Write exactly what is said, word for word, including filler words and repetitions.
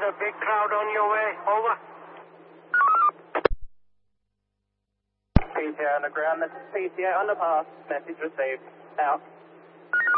a big crowd on your way. Over. P T A on the ground, this is P T A on the pass. Message received. Out.